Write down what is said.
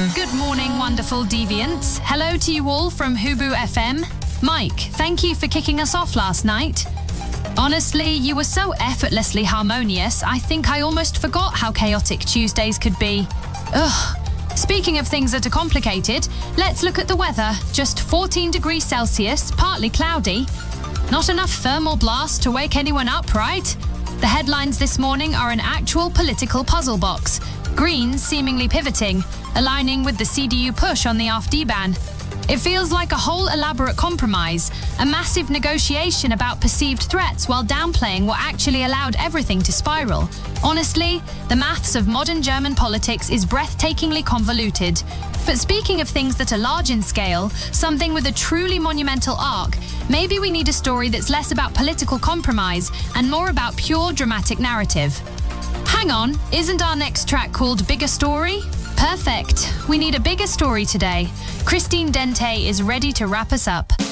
Good morning, wonderful deviants. Hello to you all from Hubu FM. Mike, thank you for kicking us off last night. Honestly, you were so effortlessly harmonious, I think I almost forgot how chaotic Tuesdays could be. Ugh. Speaking of things that are complicated, let's look at the weather. Just 14 degrees Celsius, partly cloudy. Not enough thermal blast to wake anyone up, right? The headlines this morning are an actual political puzzle box. Greens seemingly pivoting, aligning with the CDU push on the AfD ban. It feels like a whole elaborate compromise, a massive negotiation about perceived threats while downplaying what actually allowed everything to spiral. Honestly, the maths of modern German politics is breathtakingly convoluted. But speaking of things that are large in scale, something with a truly monumental arc, maybe we need a story that's less about political compromise and more about pure dramatic narrative. Hang on, isn't our next track called Bigger Story? Perfect. We need a bigger story today. Christine Dente is ready to wrap us up.